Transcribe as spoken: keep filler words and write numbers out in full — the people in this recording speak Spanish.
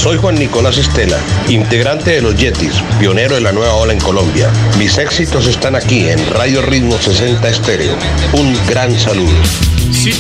Soy Juan Nicolás Estela, integrante de los Yetis, pionero de la nueva ola en Colombia. Mis éxitos están aquí en Radio Ritmo sesenta Estéreo. Un gran saludo.